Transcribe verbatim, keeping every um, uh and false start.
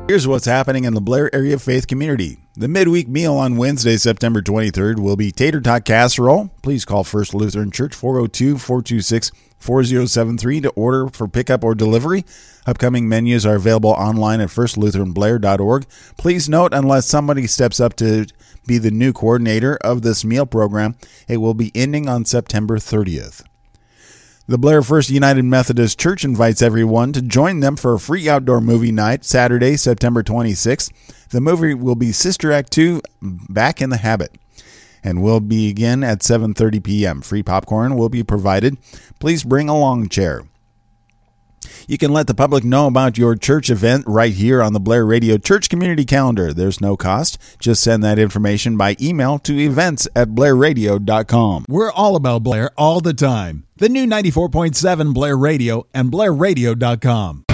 Here's what's happening in the Blair area faith community. The midweek meal on Wednesday, September twenty-third will be tater tot casserole. Please call First Lutheran Church four oh two, four two six, four oh seven three to order for pickup or delivery. Upcoming menus are available online at first lutheran blair dot org. Please note, unless somebody steps up to be the new coordinator of this meal program, it will be ending on September thirtieth. The Blair First United Methodist Church invites everyone to join them for a free outdoor movie night Saturday, September twenty-sixth. The movie will be Sister Act two, Back in the Habit, and will begin at seven thirty p.m. Free popcorn will be provided. Please bring a lawn chair. You can let the public know about your church event right here on the Blair Radio Church Community Calendar. There's no cost. Just send that information by email to events at blair radio dot com. We're all about Blair all the time. The new ninety-four point seven Blair Radio and blair radio dot com.